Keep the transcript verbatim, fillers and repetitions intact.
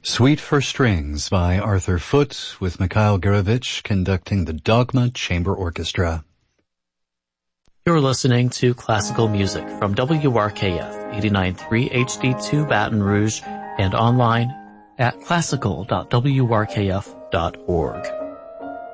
Suite for Strings by Arthur Foote, with Mikhail Gurevich conducting the Dogma Chamber Orchestra. You're listening to classical music from W R K F eighty-nine point three H D two Baton Rouge and online at classical dot w r k f dot org.